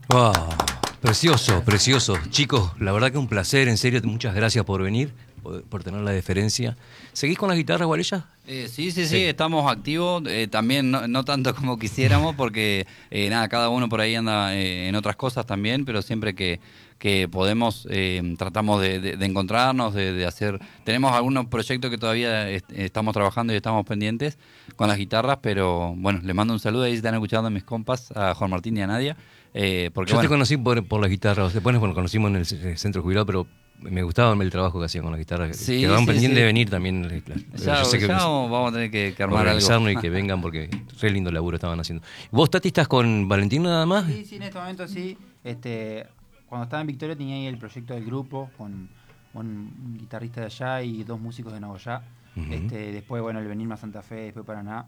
Wow, precioso, precioso. Chicos, la verdad que un placer, en serio, muchas gracias por venir, por tener la deferencia. ¿Seguís con la guitarra, Guarella? Sí, estamos activos, también no tanto como quisiéramos, porque nada, cada uno por ahí anda en otras cosas también, pero siempre que podemos tratamos de encontrarnos, de hacer. Tenemos algunos proyectos que todavía estamos trabajando y estamos pendientes con las guitarras, pero bueno, les mando un saludo ahí si están escuchando a mis compas, a Juan Martín y a Nadia. Porque, Yo te bueno, conocí por las guitarras, después nos conocimos en el centro jubilado, pero me gustaba el trabajo que hacían con las guitarras. Sí, Quedaban pendientes sí. de venir también. Ya, Yo sé que vamos a tener que armar algo. organizarnos y que vengan porque re lindo laburo estaban haciendo. ¿Vos, Tati, estás con Valentín nada más? Sí, en este momento sí. Cuando estaba en Victoria tenía ahí el proyecto del grupo con un guitarrista de allá y dos músicos de Nagoya. Después, bueno, el venirme a Santa Fe, después Paraná,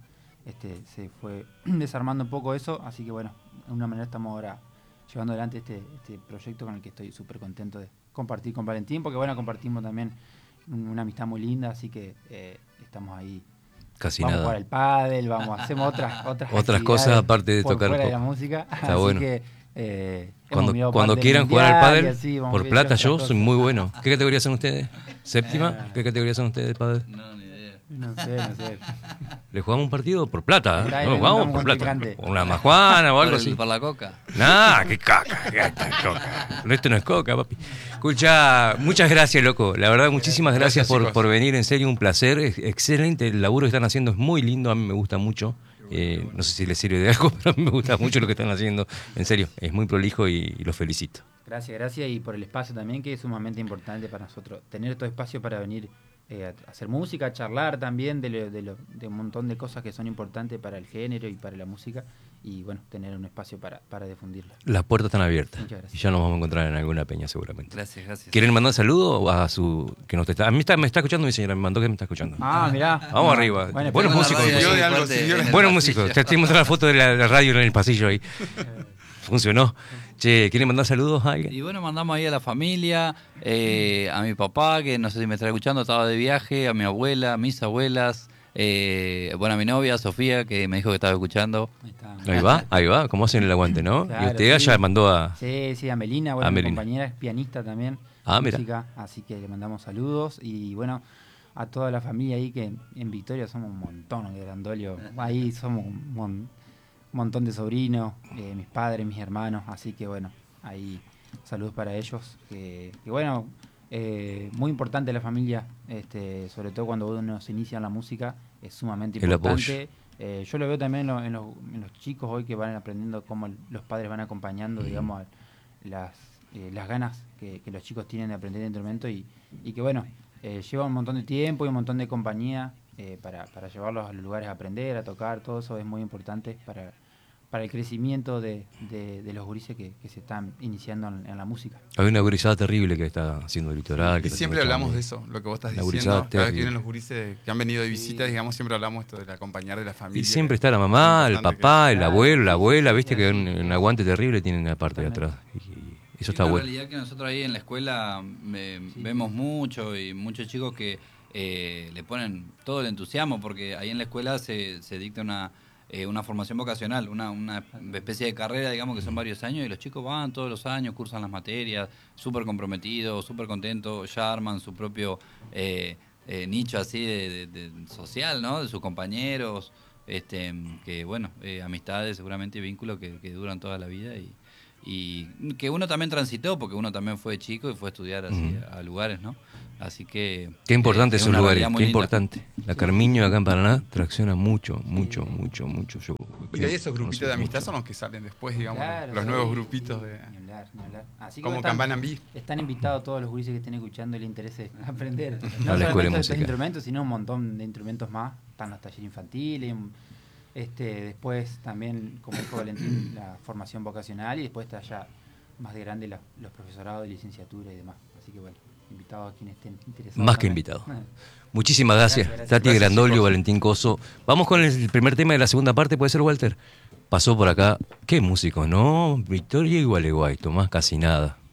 se fue desarmando un poco eso, así que bueno, de una manera estamos ahora llevando adelante este proyecto con el que estoy súper contento de compartir con Valentín, porque bueno, compartimos también una amistad muy linda, así que estamos ahí. Casi vamos nada. a jugar al pádel, hacemos otras cosas aparte de por tocar fuera de la música. Está así bueno. Que Cuando quieran jugar al pádel, así, por plata yo soy muy bueno. ¿Qué categoría son ustedes? ¿Séptima? ¿Qué categoría son ustedes de pádel? No, ni idea. No sé. ¿Le jugamos un partido por plata? Mirá, No, le jugamos mandamos por plata. contrincante. Una majuana o algo así. Por la coca. Nah, qué caca, coca. Esto no es coca, papi. Escucha, muchas gracias, loco. La verdad, muchísimas gracias por venir. En serio, un placer. Es excelente. El laburo que están haciendo es muy lindo. A mí me gusta mucho. No sé si les sirve de algo, pero a mí me gusta mucho lo que están haciendo. En serio, es muy prolijo y los felicito. Gracias. Y por el espacio también, que es sumamente importante para nosotros. Tener todo espacio para venir a hacer música, a charlar también de un montón de cosas que son importantes para el género y para la música. Y bueno, tener un espacio para difundirla. Las puertas están abiertas. Muchas gracias. Y ya nos vamos a encontrar en alguna peña seguramente. Gracias. ¿Quieren mandar un saludo a su que nos está? A mí me está escuchando mi señora, me mandó que me está escuchando. Mirá. Vamos arriba. Bueno, Buenos músicos. Buenos músicos. Te estoy mostrando la foto de la radio en el pasillo ahí. Funcionó. Che, ¿quieren mandar saludos a alguien? Y bueno, mandamos ahí a la familia, a mi papá, que no sé si me está escuchando, estaba de viaje, a mi abuela, a mis abuelas, bueno, a mi novia, Sofía, que me dijo que estaba escuchando. Ahí va, como hacen el aguante, ¿no? Claro, y usted ya mandó a... Sí, a Melina, bueno, mi compañera es pianista también, mira. música, así que le mandamos saludos y bueno, a toda la familia ahí, que en Victoria somos un montón, de Grandolio, ahí somos un montón de sobrinos, mis padres, mis hermanos, así que bueno, ahí saludos para ellos, que bueno, muy importante la familia, sobre todo cuando uno se inicia en la música, es sumamente importante. Yo lo veo también en los chicos hoy que van aprendiendo cómo los padres van acompañando, digamos, las ganas que los chicos tienen de aprender el instrumento y que bueno, lleva un montón de tiempo y un montón de compañía para llevarlos a los lugares a aprender, a tocar, todo eso es muy importante para el crecimiento de los gurises que se están iniciando en la música. Hay una gurizada terrible que está haciendo el litoral. Y siempre hablamos de eso, lo que vos estás diciendo. Cada vez que vienen los gurises que han venido de visita, digamos, siempre hablamos esto de acompañar de la familia. Y siempre está la mamá, el papá, el abuelo, la abuela, viste que un aguante terrible tienen la parte de atrás. Y eso está bueno. La realidad que nosotros ahí en la escuela vemos mucho y muchos chicos que le ponen todo el entusiasmo, porque ahí en la escuela se dicta una formación vocacional, una especie de carrera, digamos, que son varios años, y los chicos van todos los años, cursan las materias, súper comprometidos, súper contentos, ya arman su propio nicho así de social, ¿no? De sus compañeros, que bueno, amistades seguramente, vínculos que duran toda la vida y que uno también transitó, porque uno también fue chico y fue a estudiar así a lugares, ¿no? Así que... Qué importante esos lugares, qué importante. Linda. La Carmiño acá en Paraná tracciona mucho. Y de esos grupitos de amistad son los que salen después, digamos, claro, los nuevos grupitos de... Ni hablar. Así que como Cambanambí. Están invitados todos los gurises que estén escuchando y les interese aprender. No la solamente escuela de estos música. instrumentos, sino un montón de instrumentos más. Están los talleres infantiles, después también, como dijo Valentín, la formación vocacional, y después está ya más de grande los profesorados de licenciatura y demás. Así que bueno, invitados a quienes estén interesados. Más que invitados. Muchísimas gracias. Tati Grandolio, Valentín Coso. Vamos con el primer tema de la segunda parte, ¿puede ser, Walter? Pasó por acá. Qué músico, ¿no? Victoria y Gualeguay, Tomás Casi Nada.